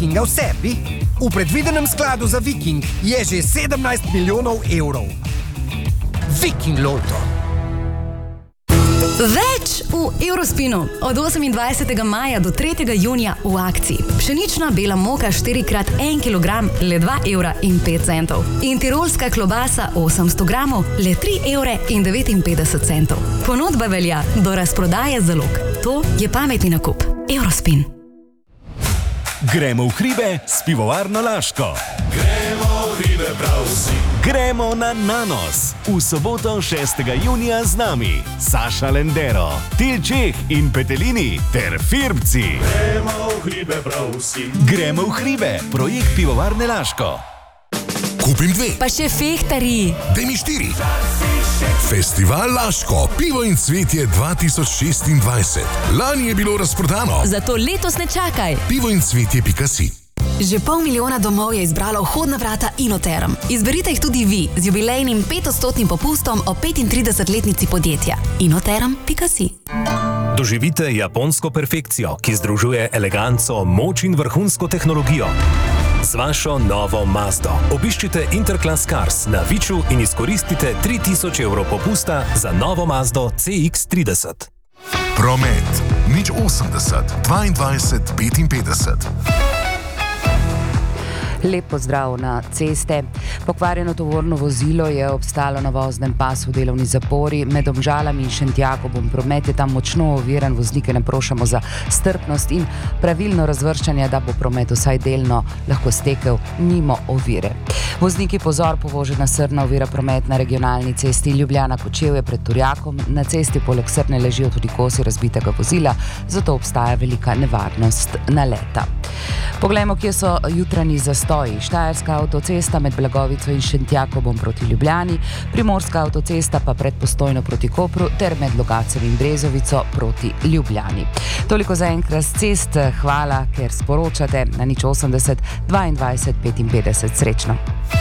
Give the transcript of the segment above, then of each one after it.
Vikinga v sebi? V predvidenem skladu za Viking je že 17 milijonov evrov. Viking Loto. Več v Eurospinu. Od 28. maja do 3. junija v akciji. Pšenična bela moka 4x1 kg, le 2,05 €. In tirolska klobasa 800 gramov, le 3,59 €. Ponudba velja do razprodaje zalog. To je pametni nakup. Eurospin. Gremo v hribe s pivovarno Laško. Gremo v hribe prav vsi. Gremo na Nanos. V soboto 6. junija z nami Saša Lendero, Tilčeh in Petelini ter Firbci. Gremo v hribe prav vsi. Gremo v hribe, projekt pivovarne Laško. Kupim 2. Pa še fehtari. Daj mi 4. Festival Laško, pivo in cvetje 2026. Lani je bilo razprodano. Zato letos ne čakaj. pivoincvetje.si. Že 500 000 domov je izbralo vhodna vrata Inoterm. Izberite jih tudi vi z jubilejnim 5% popustom o 35-letnici podjetja. Inoterm.si. Doživite japonsko perfekcijo, ki združuje eleganco, moč in vrhunsko tehnologijo. Z vašo novo Mazdo. Obiščite Interclass Cars na Viču in izkoristite 3000 € popusta za novo Mazdo CX-30. Promet 080 22 55. Lep pozdrav na ceste. Pokvarjeno tovorno vozilo je obstalo na voznem pasu v delovni zapori. Med Domžalami in Šentjakobom promet je tam močno oviran. Voznike naprošamo za strpnost in pravilno razvrščanje, da bo promet vsaj delno lahko stekel mimo ovire. Vozniki pozor, povožena srna ovira promet na regionalni cesti Ljubljana-Kočevje pred Turjakom. Na cesti poleg srne ležijo tudi kosi razbitega vozila, zato obstaja velika nevarnost naleta. Poglejmo, kje so jutranji zastoji. Štajerska avtocesta med Blagovico in Šentjakobom proti Ljubljani, Primorska avtocesta pa pred Postojno proti Kopru ter med Logacem in Brezovico proti Ljubljani. Toliko za enkrat z cest. Hvala, ker sporočate na 080 22 55. Srečno.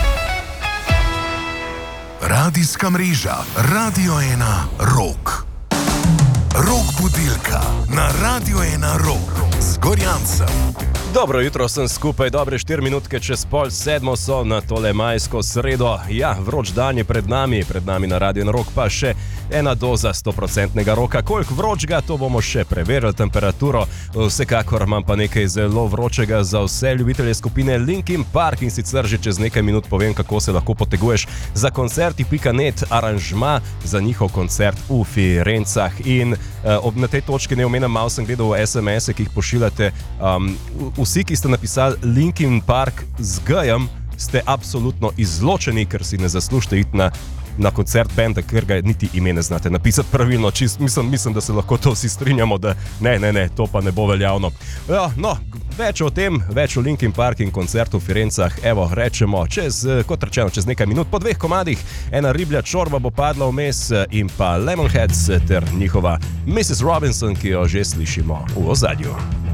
Radijska mreža Radio 1 Rok. Rok budilka na Radio 1 Rok z Gorjancem. Dobro jutro, sem skupaj, dobre 4 minutke čez 6:30 so na tole majsko sredo. Ja, vroč dan je pred nami na Radio 1 Rok pa še ena doza 100% roka. Koliko vročega, to bomo še preverili, temperaturo. Vsekakor imam pa nekaj zelo vročega za vse ljubitelje skupine Linkin Park in sicer že čez nekaj minut povem, kako se lahko poteguješ za koncerti.net aranžma za njihov koncert v Firencah. In na tej točki ne omenjam, malo sem gledal SMS-e, ki jih pošiljate. Vsi, ki ste napisali Linkin Park z G-jem, ste absolutno izločeni, ker si ne zaslužite iti na koncert benda, ker ga niti ime ne znate napisati pravilno. Mislim, da se lahko to vsi strinjamo, da ne, to pa ne bo veljavno. Ja, no, več o tem, več o Linkin Park in koncertu v Firencah, evo, rečemo, kot rečeno, čez nekaj minut, po 2 komadih, ena riblja čorba bo padla vmes in pa Lemonheads ter njihova Mrs. Robinson, ki jo že slišimo v ozadju.